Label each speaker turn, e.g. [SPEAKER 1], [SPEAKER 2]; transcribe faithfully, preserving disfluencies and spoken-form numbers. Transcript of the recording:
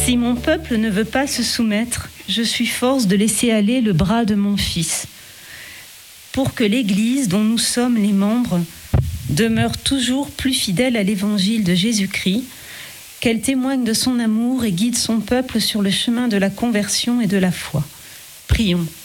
[SPEAKER 1] Si mon peuple ne veut pas se soumettre, je suis force de laisser aller le bras de mon Fils, pour que l'Église, dont nous sommes les membres, demeure toujours plus fidèle à l'Évangile de Jésus-Christ, qu'elle témoigne de son amour et guide son peuple sur le chemin de la conversion et de la foi. Prions.